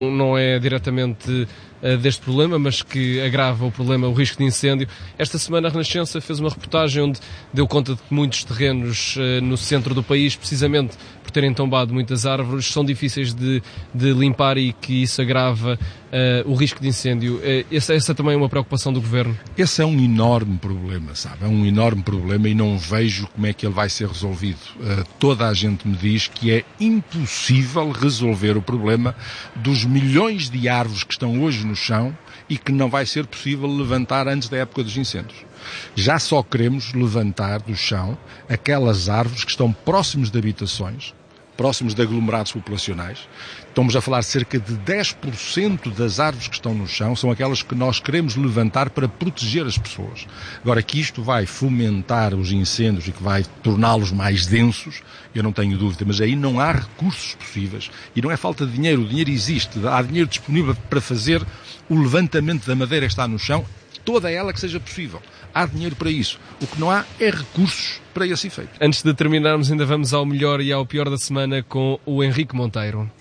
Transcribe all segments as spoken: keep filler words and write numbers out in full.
não é diretamente uh, deste problema, mas que agrava o problema, o risco de incêndio. Esta semana a Renascença fez uma reportagem onde deu conta de que muitos terrenos uh, no centro do país, precisamente por terem tombado muitas árvores, são difíceis de, de limpar e que isso agrava uh, o risco de incêndio. Uh, essa, essa também é uma preocupação do Governo? Esse é um enorme problema, sabe? É um enorme problema e não vejo como é que ele vai ser resolvido. Uh, toda a gente me diz que é impossível resolver o problema dos milhões de árvores que estão hoje no chão e que não vai ser possível levantar antes da época dos incêndios. Já só queremos levantar do chão aquelas árvores que estão próximos de habitações, próximos de aglomerados populacionais. Estamos a falar de cerca de dez por cento das árvores que estão no chão, são aquelas que nós queremos levantar para proteger as pessoas. Agora, que isto vai fomentar os incêndios e que vai torná-los mais densos, eu não tenho dúvida, mas aí não há recursos possíveis e não é falta de dinheiro, o dinheiro existe, há dinheiro disponível para fazer o levantamento da madeira que está no chão, toda ela que seja possível. Há dinheiro para isso. O que não há é recursos para esse efeito. Antes de terminarmos, ainda vamos ao melhor e ao pior da semana com o Henrique Monteiro.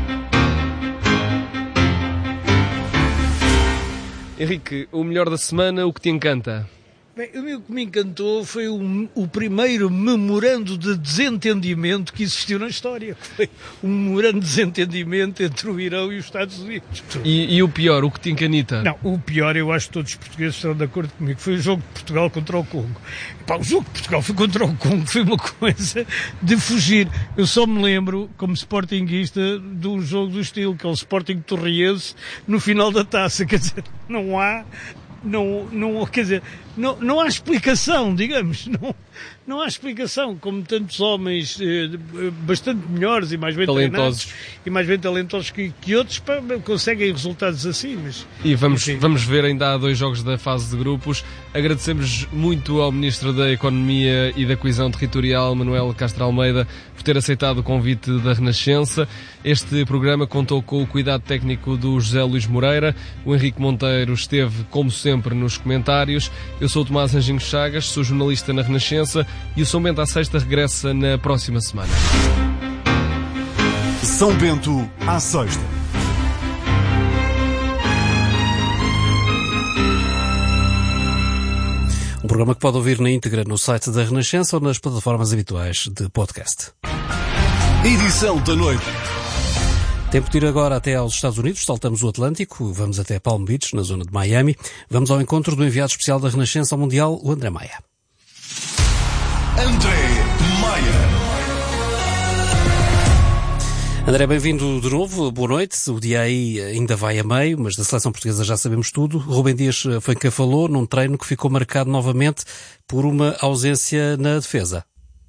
Henrique, o melhor da semana, o que te encanta? Bem, o que me encantou foi o, o primeiro memorando de desentendimento que existiu na história. Foi um memorando de desentendimento entre o Irão e os Estados Unidos. E, e o pior, o que te encanita? Não, o pior, eu acho que todos os portugueses estão de acordo comigo, foi o jogo de Portugal contra o Congo. Pá, o jogo de Portugal foi contra o Congo, foi uma coisa de fugir. Eu só me lembro, como sportinguista, do jogo do estilo, que é o Sporting Torriense, no final da taça. Quer dizer, não há... Não, não, quer dizer, não, não há explicação, digamos, não, não há explicação, como tantos homens eh, bastante melhores e mais bem talentosos treinados e mais bem talentosos que, que outros pá, conseguem resultados assim. Mas, e vamos, vamos ver, ainda há dois jogos da fase de grupos. Agradecemos muito ao Ministro da Economia e da Coesão Territorial, Manuel Castro Almeida, por ter aceitado o convite da Renascença. Este programa contou com o cuidado técnico do José Luís Moreira. O Henrique Monteiro esteve, como sempre, nos comentários. Eu sou o Tomás Anjinho Chagas, sou jornalista na Renascença e o São Bento à Sexta regressa na próxima semana. São Bento à Sexta. Um programa que pode ouvir na íntegra no site da Renascença ou nas plataformas habituais de podcast. Edição da noite. Tempo de ir agora até aos Estados Unidos, saltamos o Atlântico, vamos até Palm Beach, na zona de Miami. Vamos ao encontro do enviado especial da Renascença ao Mundial, o André Maia. André Maia. André, bem-vindo de novo, boa noite. O dia aí ainda vai a meio, mas da seleção portuguesa já sabemos tudo. Rubem Dias foi quem falou num treino que ficou marcado novamente por uma ausência na defesa.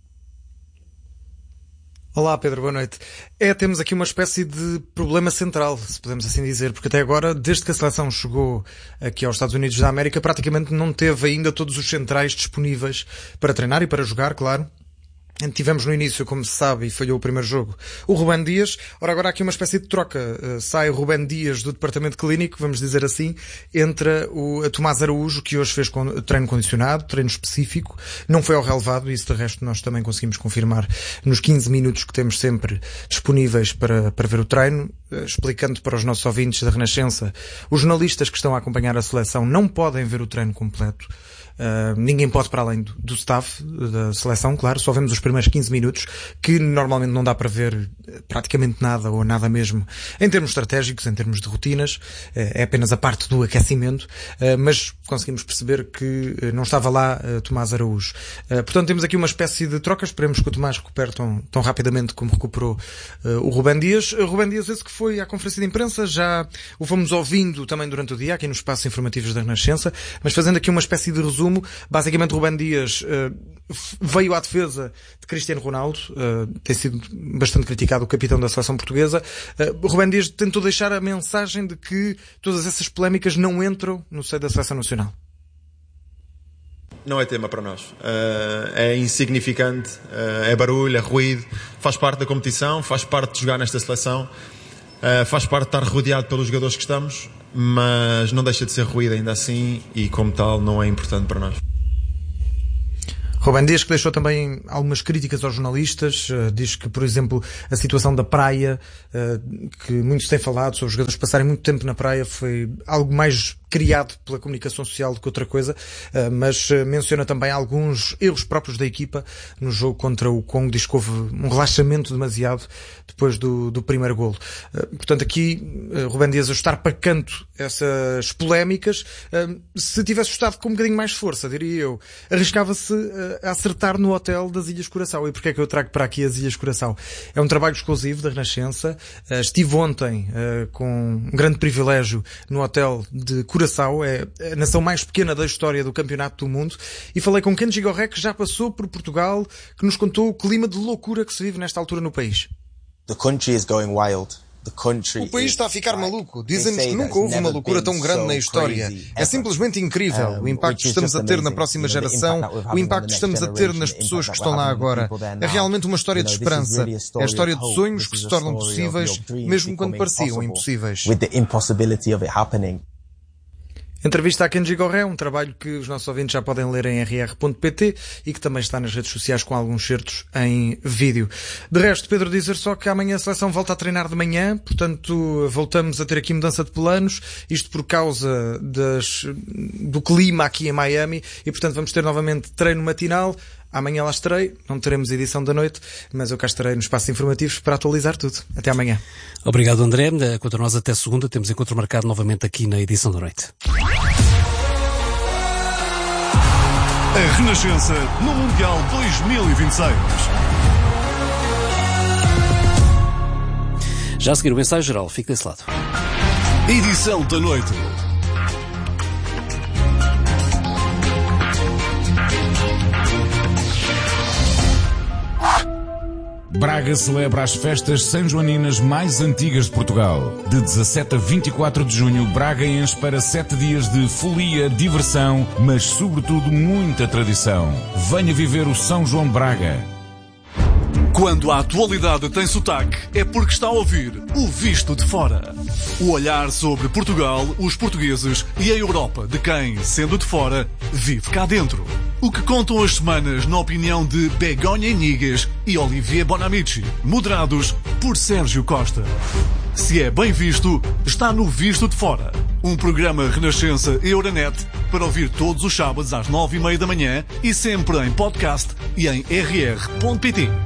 Olá Pedro, boa noite. É, temos aqui uma espécie de problema central, se podemos assim dizer, porque até agora, desde que a seleção chegou aqui aos Estados Unidos da América, praticamente não teve ainda todos os centrais disponíveis para treinar e para jogar, claro. Tivemos no início, como se sabe, e falhou o primeiro jogo, o Rubem Dias. Ora, agora há aqui uma espécie de troca. Uh, sai o Rubem Dias do departamento clínico, vamos dizer assim, entra o a Tomás Araújo, que hoje fez con- treino condicionado, treino específico. Não foi ao relevado, isso de resto nós também conseguimos confirmar nos quinze minutos que temos sempre disponíveis para, para ver o treino. Uh, explicando para os nossos ouvintes da Renascença, os jornalistas que estão a acompanhar a seleção não podem ver o treino completo. Uh, ninguém pode para além do, do staff da seleção, claro, só vemos os primeiros quinze minutos, que normalmente não dá para ver praticamente nada ou nada mesmo em termos estratégicos, em termos de rotinas, uh, é apenas a parte do aquecimento, uh, mas conseguimos perceber que uh, não estava lá uh, Tomás Araújo. Uh, portanto, temos aqui uma espécie de troca, esperemos que o Tomás recupere tão, tão rapidamente como recuperou uh, o Rubem Dias. Uh, Rubem Dias, esse que foi à conferência de imprensa, já o fomos ouvindo também durante o dia, aqui nos espaços informativos da Renascença, mas fazendo aqui uma espécie de resumo. Basicamente, Rubem Dias uh, veio à defesa de Cristiano Ronaldo, uh, tem sido bastante criticado o capitão da seleção portuguesa. Uh, Rubem Dias tentou deixar a mensagem de que todas essas polémicas não entram no seio da seleção nacional. Não é tema para nós, uh, é insignificante, uh, é barulho, é ruído, faz parte da competição, faz parte de jogar nesta seleção, uh, faz parte de estar rodeado pelos jogadores que estamos, mas não deixa de ser ruído ainda assim e como tal não é importante para nós. Rubem Dias, que deixou também algumas críticas aos jornalistas, uh, diz que, por exemplo, a situação da praia, uh, que muitos têm falado sobre os jogadores passarem muito tempo na praia, foi algo mais criado pela comunicação social do que outra coisa, uh, mas uh, menciona também alguns erros próprios da equipa no jogo contra o Congo, diz que houve um relaxamento demasiado depois do, do primeiro golo. Uh, portanto, aqui, uh, Rubem Dias a estar para canto essas polémicas, uh, se tivesse estado com um bocadinho mais força, diria eu, arriscava-se uh, a acertar no hotel das Ilhas Curaçao. E porquê é que eu trago para aqui as Ilhas Curaçao? É um trabalho exclusivo da Renascença. Uh, estive ontem uh, com um grande privilégio no hotel de Curaçao, é a nação mais pequena da história do Campeonato do Mundo, e falei com Kenji Gorré, que já passou por Portugal, que nos contou o clima de loucura que se vive nesta altura no país. The country is going wild. O país está a ficar maluco. Dizem-nos que nunca houve uma loucura tão grande na história. É simplesmente incrível. O impacto que estamos a ter na próxima geração, o impacto que estamos a ter nas pessoas que estão lá agora. É realmente uma história de esperança. É a história de sonhos que se tornam possíveis, mesmo quando pareciam impossíveis. Entrevista a Kenji Gorré, um trabalho que os nossos ouvintes já podem ler em r r ponto p t e que também está nas redes sociais com alguns certos em vídeo. De resto, Pedro, dizer só que amanhã a seleção volta a treinar de manhã, portanto voltamos a ter aqui mudança de planos, isto por causa das, do clima aqui em Miami, e portanto vamos ter novamente treino matinal. Amanhã lá estarei, não teremos edição da noite, mas eu cá estarei nos espaços informativos para atualizar tudo. Até amanhã. Obrigado, André. Quanto a nós, até segunda, temos encontro marcado novamente aqui na edição da noite. A Renascença no Mundial dois mil e vinte e seis. Já a seguir o ensaio geral, fique desse lado. Edição da noite. Braga celebra as festas sanjoaninas mais antigas de Portugal. De dezassete a vinte e quatro de junho, Braga enche para sete dias de folia, diversão, mas sobretudo muita tradição. Venha viver o São João de Braga. Quando a atualidade tem sotaque, é porque está a ouvir o Visto de Fora. O olhar sobre Portugal, os portugueses e a Europa de quem, sendo de fora, vive cá dentro. O que contam as semanas na opinião de Begonha Inigas e Olivier Bonamici, moderados por Sérgio Costa. Se é bem visto, está no Visto de Fora. Um programa Renascença e Euronet para ouvir todos os sábados às nove e meia da manhã e sempre em podcast e em r r ponto p t.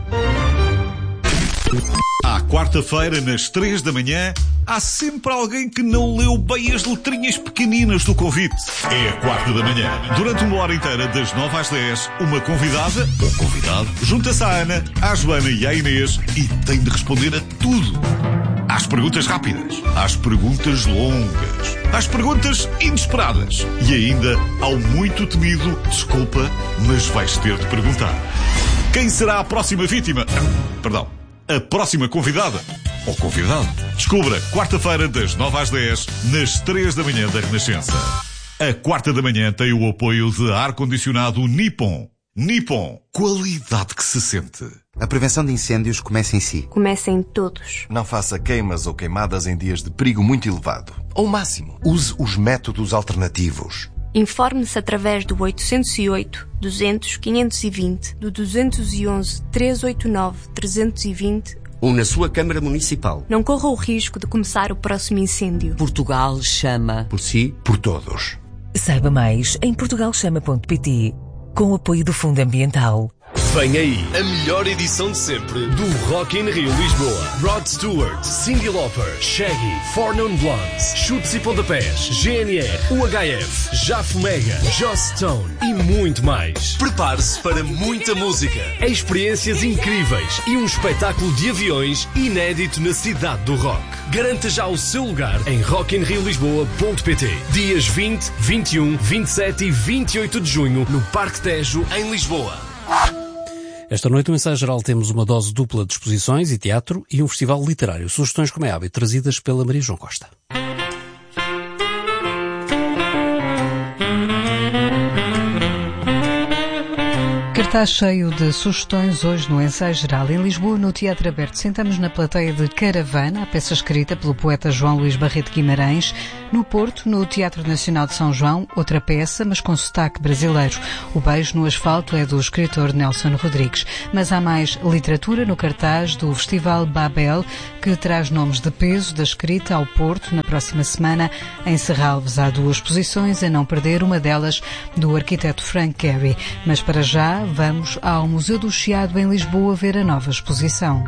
À quarta-feira, nas três da manhã, há sempre alguém que não leu bem as letrinhas pequeninas do convite. É a quarta da manhã. Durante uma hora inteira, das nove às dez, uma convidada, ou convidado, junta-se à Ana, à Joana e à Inês e tem de responder a tudo. Às perguntas rápidas, às perguntas longas, às perguntas inesperadas e ainda ao muito temido, desculpa, mas vais ter de perguntar. Quem será a próxima vítima? Perdão. A próxima convidada, ou convidado, descubra quarta-feira das nove às dez, nas três da manhã da Renascença. A quarta da manhã tem o apoio de ar-condicionado Nippon. Nippon, qualidade que se sente. A prevenção de incêndios começa em si. Começa em todos. Não faça queimas ou queimadas em dias de perigo muito elevado. Ao máximo, use os métodos alternativos. Informe-se através do oitocentos e oito, duzentos, quinhentos e vinte, do duzentos e onze, trezentos e oitenta e nove, trezentos e vinte ou na sua Câmara Municipal. Não corra o risco de começar o próximo incêndio. Portugal chama. Por si, por todos. Saiba mais em portugal chama ponto p t, com o apoio do Fundo Ambiental. Vem aí a melhor edição de sempre do Rock in Rio Lisboa. Rod Stewart, Cyndi Lauper, Shaggy, Four Non Blondes, Chutes e Pontapés, G N R, U H F, Jafo Mega, Joss Stone e muito mais. Prepare-se para muita música, experiências incríveis e um espetáculo de aviões inédito na cidade do rock. Garanta já o seu lugar em rock in rio lisboa ponto p t. Dias vinte, vinte e um, vinte e sete e vinte e oito de junho no Parque Tejo, em Lisboa. Esta noite, no ensaio geral, temos uma dose dupla de exposições e teatro e um festival literário. Sugestões, como é hábito, trazidas pela Maria João Costa. Está cheio de sugestões hoje no Ensaio Geral. Em Lisboa, no Teatro Aberto, sentamos na plateia de Caravana, a peça escrita pelo poeta João Luís Barreto Guimarães. No Porto, no Teatro Nacional de São João, outra peça, mas com sotaque brasileiro. O Beijo no Asfalto é do escritor Nelson Rodrigues. Mas há mais literatura no cartaz do Festival Babel, que traz nomes de peso da escrita ao Porto na próxima semana. Em Serralves há duas exposições, a não perder, uma delas do arquiteto Frank Gehry. Mas para já, vamos ao Museu do Chiado em Lisboa ver a nova exposição.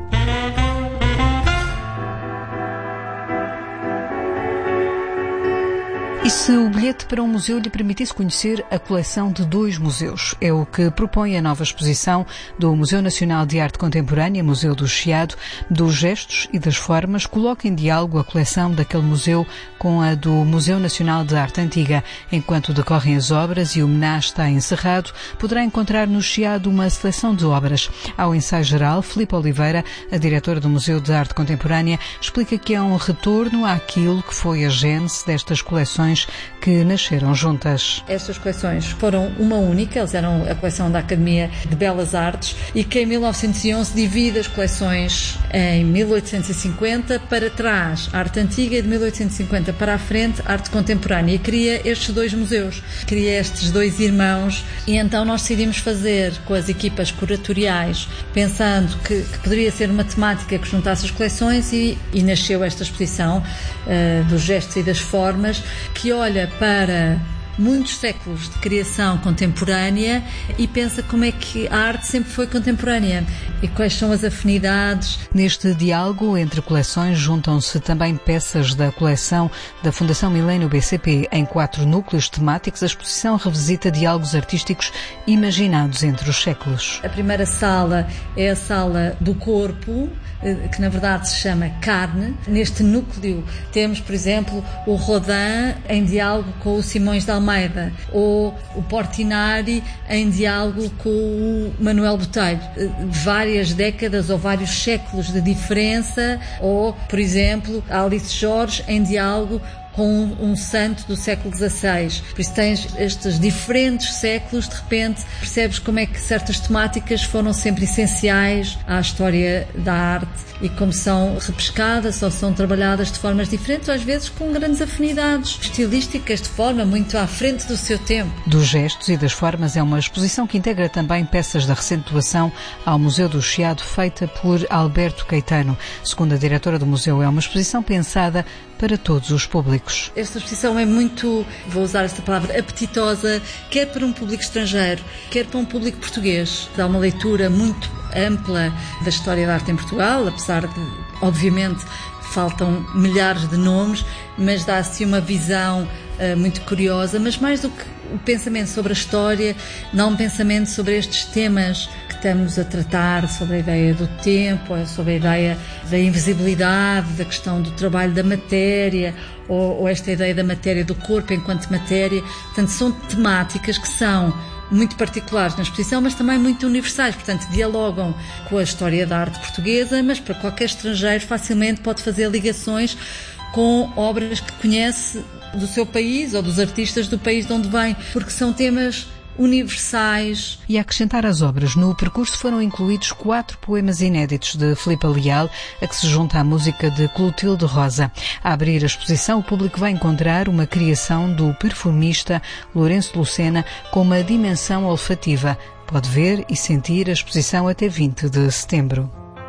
E se o bilhete para um museu lhe permitisse conhecer a coleção de dois museus? É o que propõe a nova exposição do Museu Nacional de Arte Contemporânea, Museu do Chiado, dos gestos e das formas, coloca em diálogo a coleção daquele museu com a do Museu Nacional de Arte Antiga. Enquanto decorrem as obras e o Menage está encerrado, poderá encontrar no Chiado uma seleção de obras. Ao Ensaio Geral, Filipe Oliveira, a diretora do Museu de Arte Contemporânea, explica que é um retorno àquilo que foi a gênese destas coleções que nasceram juntas. Estas coleções foram uma única, elas eram a coleção da Academia de Belas Artes e que em mil novecentos e onze divide as coleções em mil oitocentos e cinquenta para trás, arte antiga, e de mil oitocentos e cinquenta para a frente, arte contemporânea, e cria estes dois museus, cria estes dois irmãos, e então nós decidimos fazer com as equipas curatoriais, pensando que, que poderia ser uma temática que juntasse as coleções, e, e nasceu esta exposição uh, dos gestos e das formas, que olha para muitos séculos de criação contemporânea e pensa como é que a arte sempre foi contemporânea e quais são as afinidades. Neste diálogo entre coleções juntam-se também peças da coleção da Fundação Milênio B C P. Em quatro núcleos temáticos, a exposição revisita diálogos artísticos imaginados entre os séculos. A primeira sala é a sala do corpo, que na verdade se chama Carne. Neste núcleo temos, por exemplo, o Rodin em diálogo com o Simões de Almeida, ou o Portinari em diálogo com o Manuel Botelho. Várias décadas ou vários séculos de diferença, ou, por exemplo, a Alice Jorge em diálogo com um santo do século dezasseis. Por isso tens estes diferentes séculos, de repente percebes como é que certas temáticas foram sempre essenciais à história da arte e como são repescadas ou são trabalhadas de formas diferentes, às vezes com grandes afinidades estilísticas, de forma muito à frente do seu tempo. Dos gestos e das formas é uma exposição que integra também peças da recente doação ao Museu do Chiado, feita por Alberto Caetano. Segundo a diretora do museu, é uma exposição pensada para todos os públicos. Esta exposição é muito, vou usar esta palavra, apetitosa, quer para um público estrangeiro, quer para um público português. Dá uma leitura muito ampla da história da arte em Portugal, apesar de, obviamente, faltam milhares de nomes, mas dá-se uma visão uh, muito curiosa, mas mais do que o pensamento sobre a história, não um pensamento sobre estes temas que estamos a tratar, sobre a ideia do tempo, sobre a ideia da invisibilidade, da questão do trabalho da matéria, ou, ou esta ideia da matéria do corpo enquanto matéria. Portanto, são temáticas que são muito particulares na exposição, mas também muito universais, portanto dialogam com a história da arte portuguesa, mas para qualquer estrangeiro facilmente pode fazer ligações com obras que conhece do seu país ou dos artistas do país de onde vem, porque são temas universais. E a acrescentar às obras, no percurso foram incluídos quatro poemas inéditos de Filipe Leal, a que se junta a música de Clotilde Rosa. A abrir a exposição, o público vai encontrar uma criação do perfumista Lourenço Lucena com uma dimensão olfativa. Pode ver e sentir a exposição até vinte de setembro.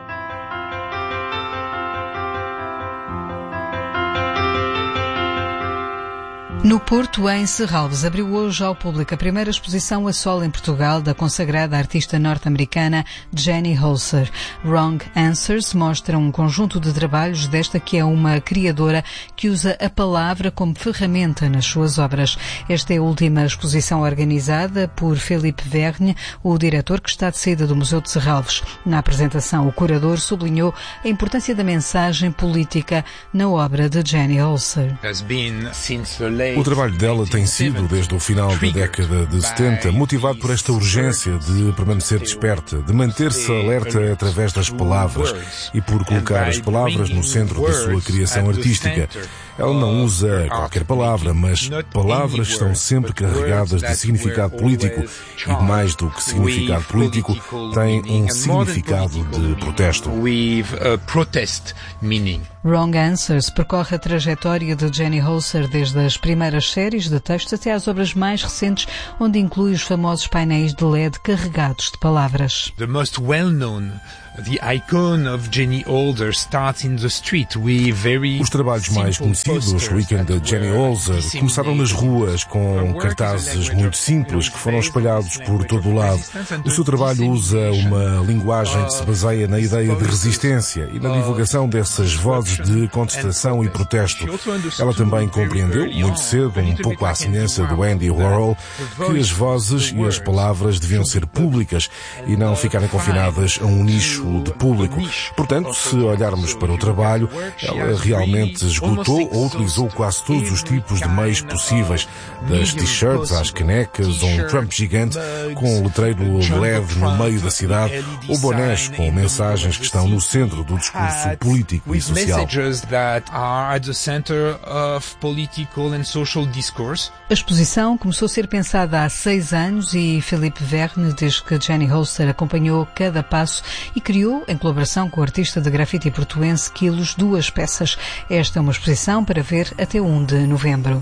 No Porto, em Serralves, abriu hoje ao público a primeira exposição a solo em Portugal da consagrada artista norte-americana Jenny Holzer. Wrong Answers mostra um conjunto de trabalhos desta que é uma criadora que usa a palavra como ferramenta nas suas obras. Esta é a última exposição organizada por Philippe Vergne, o diretor que está de saída do Museu de Serralves. Na apresentação, o curador sublinhou a importância da mensagem política na obra de Jenny Holzer. O trabalho dela tem sido, desde o final da década de setenta, motivado por esta urgência de permanecer desperta, de manter-se alerta através das palavras e por colocar as palavras no centro da sua criação artística. Ela não usa qualquer palavra, mas palavras estão sempre carregadas de significado político e, mais do que significado político, têm um significado de protesto. Wrong Answers percorre a trajetória de Jenny Holzer desde as primeiras séries de texto até às obras mais recentes, onde inclui os famosos painéis de L E D carregados de palavras. The most well-known, the icon of Jenny Holzer starts in the street with very Os trabalhos mais conhecidos, Weekend de Jenny Holzer, começaram nas ruas com cartazes muito simples que foram espalhados por todo o lado. O seu trabalho usa uma linguagem que se baseia na ideia de resistência e na divulgação dessas vozes de contestação e protesto. Ela também compreendeu, muito cedo, um pouco à semelhança do Andy Warhol, que as vozes e as palavras deviam ser públicas e não ficarem confinadas a um nicho de público. Portanto, se olharmos para o trabalho, ela realmente esgotou ou utilizou quase todos os tipos de meios possíveis, das t-shirts às canecas, ou um Trump gigante com um letreiro L E D no meio da cidade, ou bonés com mensagens que estão no centro do discurso político e social. A exposição começou a ser pensada há seis anos e Philippe Verne, desde que Jenny Holzer acompanhou cada passo e criou, em colaboração com o artista de grafite portuense Quilos, duas peças. Esta é uma exposição para ver até um de novembro.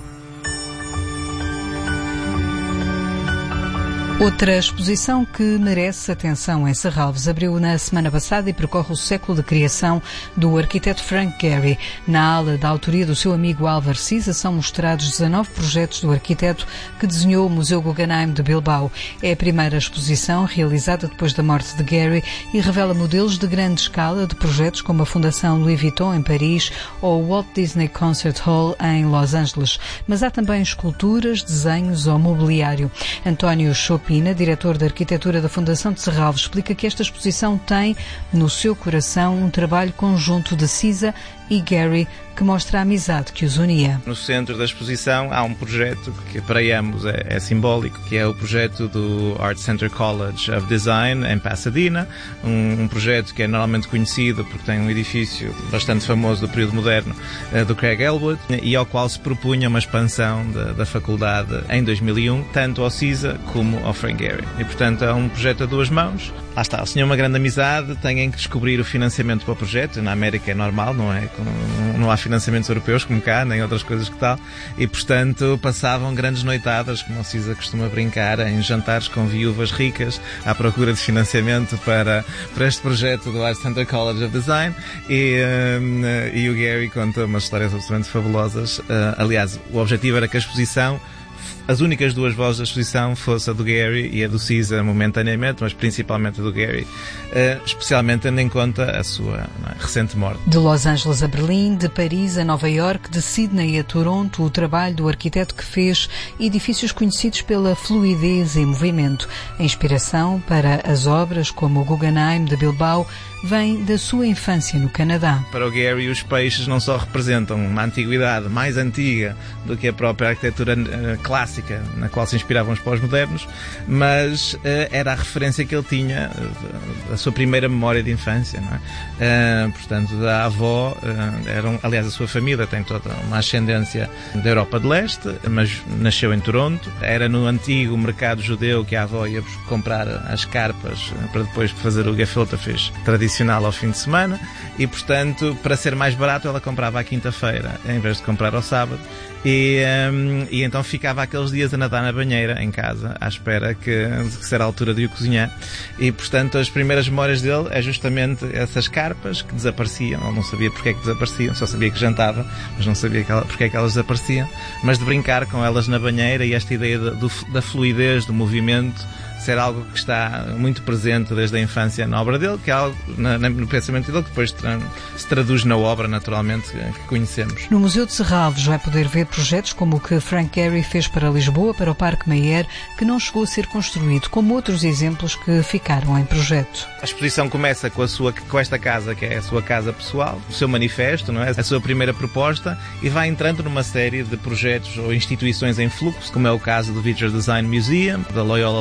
Outra exposição que merece atenção em Serralves abriu na semana passada e percorre o século de criação do arquiteto Frank Gehry. Na ala da autoria do seu amigo Álvaro Siza são mostrados dezanove projetos do arquiteto que desenhou o Museu Guggenheim de Bilbao. É a primeira exposição realizada depois da morte de Gehry e revela modelos de grande escala de projetos como a Fundação Louis Vuitton em Paris ou o Walt Disney Concert Hall em Los Angeles. Mas há também esculturas, desenhos ou mobiliário. António Chopin, diretor de arquitetura da Fundação de Serralves, explica que esta exposição tem no seu coração um trabalho conjunto de Siza e Gehry que mostra a amizade que os unia. No centro da exposição há um projeto que para ambos é, é simbólico, que é o projeto do Art Center College of Design em Pasadena, um, um projeto que é normalmente conhecido porque tem um edifício bastante famoso do período moderno uh, do Craig Elwood e ao qual se propunha uma expansão da, da faculdade em dois mil e um, tanto ao Siza como ao Frank Gehry. E portanto é um projeto a duas mãos. Lá está, eles tinham uma grande amizade, têm que descobrir o financiamento para o projeto. Na América é normal, não é? Não há financiamentos europeus como cá, nem outras coisas que tal. E, portanto, passavam grandes noitadas, como o Siza costuma brincar, em jantares com viúvas ricas à procura de financiamento para, para este projeto do Art Center College of Design. E, um, e o Gehry conta umas histórias absolutamente fabulosas. Uh, aliás, o objetivo era que a exposição, as únicas duas vozes da exposição fosse a do Gehry e a do Siza momentaneamente, mas principalmente a do Gehry, uh, especialmente tendo em conta a sua é, recente morte. De Los Angeles a Berlim, de Paris a Nova Iorque, de Sydney a Toronto, o trabalho do arquiteto que fez edifícios conhecidos pela fluidez e movimento. A inspiração para as obras como o Guggenheim de Bilbao vem da sua infância no Canadá. Para o Gehry, os peixes não só representam uma antiguidade mais antiga do que a própria arquitetura uh, clássica na qual se inspiravam os pós-modernos, mas uh, era a referência que ele tinha uh, da sua primeira memória de infância, não é? Uh, portanto, da avó, uh, eram, aliás, a sua família tem toda uma ascendência da Europa de Leste, mas nasceu em Toronto. Era no antigo mercado judeu que a avó ia comprar as carpas uh, para depois fazer o gefilte fish tradicional ao fim de semana e, portanto, para ser mais barato ela comprava à quinta-feira em vez de comprar ao sábado e, um, e então ficava aqueles dias a nadar na banheira em casa à espera que, que ser a altura de o cozinhar e, portanto, as primeiras memórias dele é justamente essas carpas que desapareciam. Ele não sabia porque é que desapareciam, só sabia que jantava, mas não sabia que ela, porque é que elas desapareciam, mas de brincar com elas na banheira e esta ideia de, do, da fluidez, do movimento ser algo que está muito presente desde a infância na obra dele, que é algo na, no pensamento dele que depois tra- se traduz na obra, naturalmente, que conhecemos. No Museu de Serralves vai poder ver projetos como o que Frank Gehry fez para Lisboa, para o Parque Mayer, que não chegou a ser construído, como outros exemplos que ficaram em projeto. A exposição começa com, a sua, com esta casa, que é a sua casa pessoal, o seu manifesto, não é? A sua primeira proposta, e vai entrando numa série de projetos ou instituições em fluxo, como é o caso do Visual Design Museum, da Loyola Law School,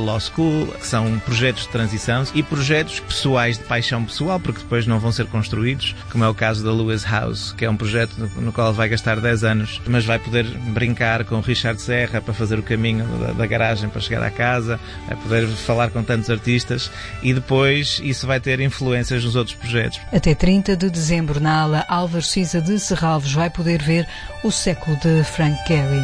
exemplo, que são projetos de transição e projetos pessoais de paixão pessoal, porque depois não vão ser construídos, como é o caso da Lewis House, que é um projeto no qual ele vai gastar dez anos, mas vai poder brincar com o Richard Serra para fazer o caminho da, da garagem para chegar à casa, vai poder falar com tantos artistas e depois isso vai ter influências nos outros projetos. Até trinta de dezembro, na ala Álvares Cisa de Serralves, vai poder ver O Século de Frank Gehry.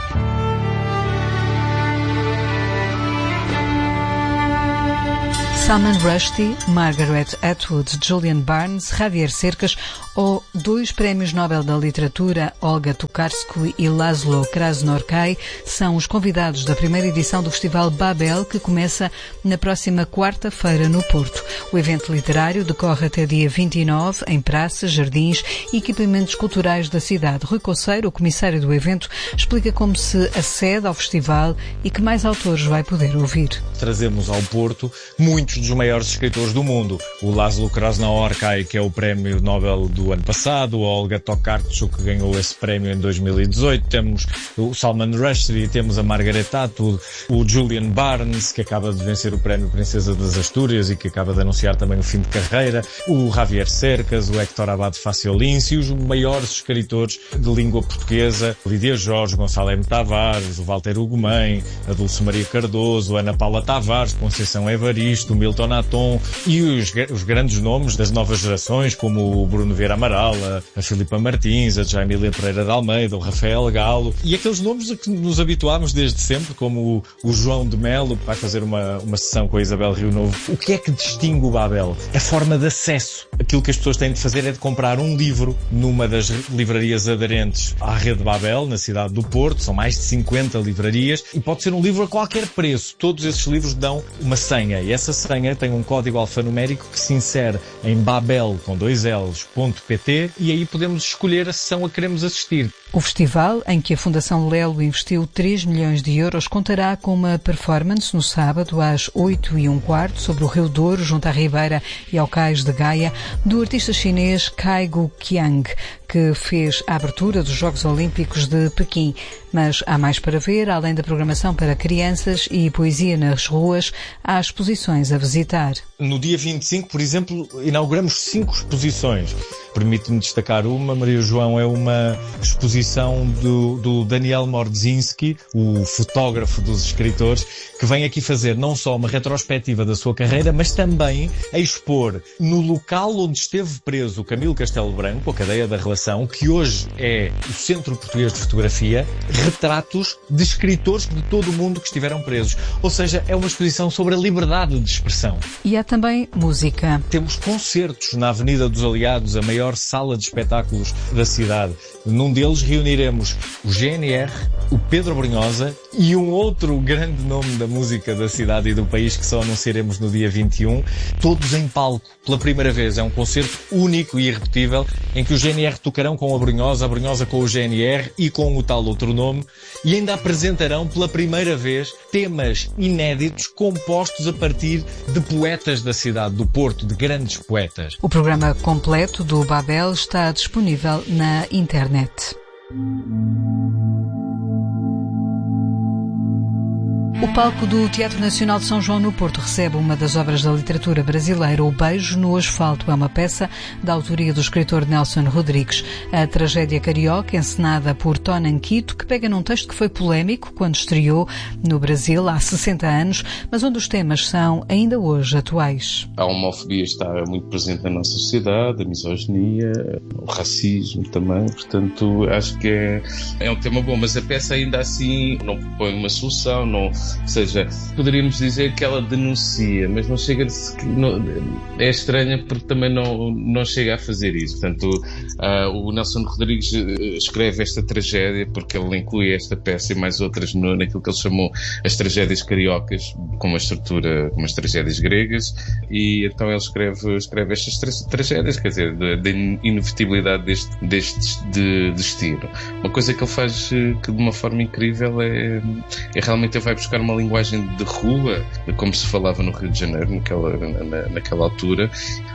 Salman Rushdie, Margaret Atwood, Julian Barnes, Javier Cercas ou dois prémios Nobel da Literatura, Olga Tokarczuk e Laszlo Krasznahorkai, são os convidados da primeira edição do Festival Babel, que começa na próxima quarta-feira no Porto. O evento literário decorre até dia vinte e nove em praças, jardins e equipamentos culturais da cidade. Rui Coceiro, o comissário do evento, explica como se acede ao festival e que mais autores vai poder ouvir. Trazemos ao Porto muitos dos maiores escritores do mundo. O Laszlo Krasznahorkai, que é o prémio Nobel do ano passado, a Olga Tokarczuk, que ganhou esse prémio em dois mil e dezoito, temos o Salman Rushdie, temos a Margaret Atwood, o Julian Barnes, que acaba de vencer o prémio Princesa das Astúrias e que acaba de anunciar também o fim de carreira, o Javier Cercas, o Héctor Abad Faciolince e os maiores escritores de língua portuguesa, Lídia Jorge, Gonçalo M. Tavares, o Walter Ugumem, a Dulce Maria Cardoso, a Ana Paula Tavares, Conceição Evaristo, o Milton Aton e os, os grandes nomes das novas gerações, como o Bruno Vieira Amaral, a, a Filipa Martins, a Jaimília Pereira de Almeida, o Rafael Galo e aqueles nomes a que nos habituámos desde sempre, como o, o João de Melo, que vai fazer uma, uma sessão com a Isabel Rio Novo. O que é que distingue o Babel? A forma de acesso. Aquilo que as pessoas têm de fazer é de comprar um livro numa das livrarias aderentes à rede Babel, na cidade do Porto. São mais de cinquenta livrarias e pode ser um livro a qualquer preço. Todos esses livros dão uma senha e essa senha tem um código alfanumérico que se insere em babel, com dois L's, ponto pt, e aí podemos escolher a sessão a que queremos assistir. O festival, em que a Fundação Lelo investiu três milhões de euros, contará com uma performance no sábado às oito e um quarto sobre o Rio Douro, junto à Ribeira e ao Cais de Gaia, do artista chinês Cai Guqiang, que fez a abertura dos Jogos Olímpicos de Pequim. Mas há mais para ver, além da programação para crianças e poesia nas ruas, há exposições a visitar. No dia vinte e cinco, por exemplo, inauguramos cinco exposições. Permite-me destacar uma, Maria João, é uma exposição do, do Daniel Mordzinski, o fotógrafo dos escritores, que vem aqui fazer não só uma retrospectiva da sua carreira, mas também a expor no local onde esteve preso Camilo Castelo Branco, a cadeia da relação, que hoje é o Centro Português de Fotografia, retratos de escritores de todo o mundo que estiveram presos. Ou seja, é uma exposição sobre a liberdade de expressão. E há também música. Temos concertos na Avenida dos Aliados, a maior sala de espetáculos da cidade. Num deles reuniremos o G N R, o Pedro Brunhosa e um outro grande nome da música da cidade e do país que só anunciaremos no dia vinte e um, todos em palco pela primeira vez. É um concerto único e irrepetível em que o G N R tocarão com a Brunhosa, a Brunhosa com o G N R e com o tal outro nome, e ainda apresentarão pela primeira vez temas inéditos compostos a partir de poetas da cidade do Porto, de grandes poetas. O programa completo do Babel está disponível na internet. O palco do Teatro Nacional de São João no Porto recebe uma das obras da literatura brasileira, O Beijo no Asfalto. É uma peça da autoria do escritor Nelson Rodrigues. A tragédia carioca, encenada por Tonan Quito, que pega num texto que foi polémico quando estreou no Brasil há sessenta anos, mas onde os temas são ainda hoje atuais. A homofobia está muito presente na nossa sociedade, a misoginia, o racismo também, portanto acho que é, é um tema bom, mas a peça ainda assim não propõe uma solução, não... Ou seja, poderíamos dizer que ela denuncia, mas não chega a, não, é estranha porque também não, não chega a fazer isso. Portanto, uh, o Nelson Rodrigues escreve esta tragédia porque ele inclui esta peça e mais outras no, naquilo que ele chamou as tragédias cariocas, com uma estrutura como as tragédias gregas, e então ele escreve, escreve estas tra tragédias, quer dizer, da inevitabilidade deste, deste de destino. Uma coisa que ele faz que de uma forma incrível é, é realmente ele vai buscar uma linguagem de rua, como se falava no Rio de Janeiro naquela, na, naquela altura,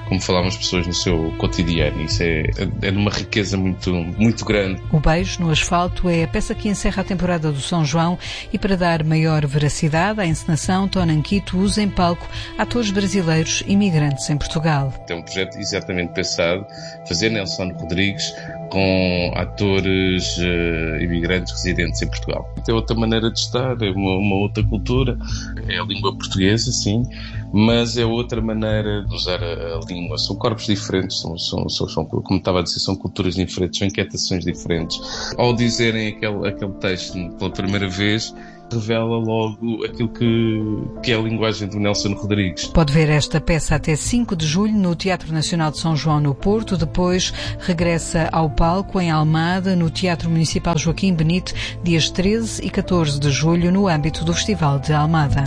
como falavam as pessoas no seu cotidiano. Isso é, é numa riqueza muito, muito grande. O Beijo no Asfalto é a peça que encerra a temporada do São João e, para dar maior veracidade à encenação, Tonanquito usa em palco atores brasileiros imigrantes em Portugal. É um projeto exatamente pensado, fazer Nelson Rodrigues com atores uh, imigrantes residentes em Portugal. É outra maneira de estar, é uma, uma outra cultura, é a língua portuguesa, sim, mas é outra maneira de usar a, a língua. São corpos diferentes, são, são, são, são, como estava a dizer, são culturas diferentes, são inquietações diferentes. Ao dizerem aquele, aquele texto pela primeira vez, revela logo aquilo que, que é a linguagem do Nelson Rodrigues. Pode ver esta peça até cinco de julho no Teatro Nacional de São João, no Porto. Depois regressa ao palco em Almada, no Teatro Municipal Joaquim Benito, dias treze e catorze de julho, no âmbito do Festival de Almada.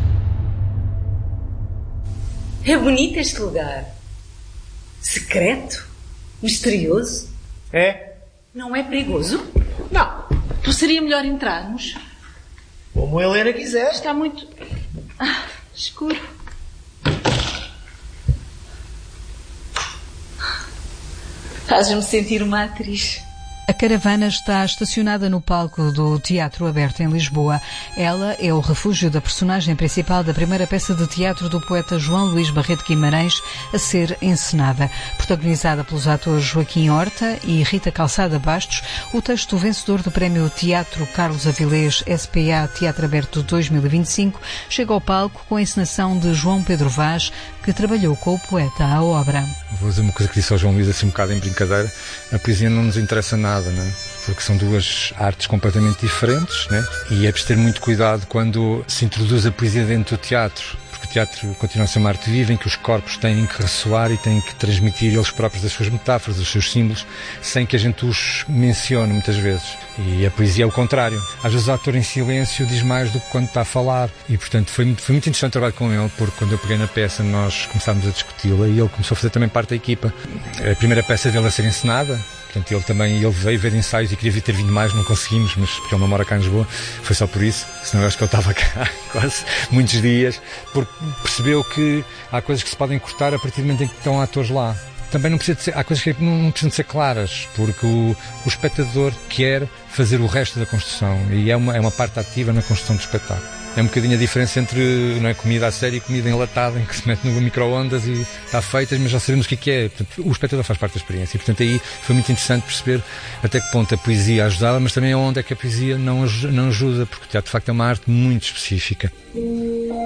É bonito este lugar. Secreto? Misterioso? É. Não é perigoso? Não. Então seria melhor entrarmos? Como a Helena quiser. Está muito ah, escuro. Faz-me sentir uma atriz. A caravana está estacionada no palco do Teatro Aberto em Lisboa. Ela é o refúgio da personagem principal da primeira peça de teatro do poeta João Luís Barreto Guimarães a ser encenada. Protagonizada pelos atores Joaquim Horta e Rita Calçada Bastos, o texto vencedor do Prémio Teatro Carlos Avilés S P A Teatro Aberto dois mil e vinte e cinco chega ao palco com a encenação de João Pedro Vaz, que trabalhou com o poeta à obra. Vou dizer uma coisa que disse ao João Luís assim um bocado em brincadeira: a poesia não nos interessa nada, não é? Porque são duas artes completamente diferentes, né? E é preciso ter muito cuidado quando se introduz a poesia dentro do teatro, porque o teatro continua a ser uma arte viva em que os corpos têm que ressoar e têm que transmitir eles próprios as suas metáforas, os seus símbolos, sem que a gente os mencione muitas vezes. E a poesia é o contrário. Às vezes o ator em silêncio diz mais do que quando está a falar. E, portanto, foi, foi muito interessante trabalhar com ele, porque quando eu peguei na peça nós começámos a discuti-la e ele começou a fazer também parte da equipa. A primeira peça dele a ser encenada, portanto, ele também ele veio ver ensaios e queria vir ter vindo mais, não conseguimos, mas porque ele não mora cá em Lisboa, foi só por isso, senão eu acho que ele estava cá quase muitos dias, porque percebeu que há coisas que se podem cortar a partir do momento em que estão atores lá. Também não precisa de ser, há coisas que não precisam de ser claras, porque o, o espectador quer fazer o resto da construção e é uma, é uma parte ativa na construção do espetáculo. É um bocadinho a diferença entre, não é, comida a sério e comida enlatada, em que se mete no micro-ondas e está feita, mas já sabemos o que é. Portanto, o espectador faz parte da experiência. E, portanto, aí foi muito interessante perceber até que ponto a poesia ajudava, mas também onde é que a poesia não ajuda, porque o teatro, de facto, é uma arte muito específica.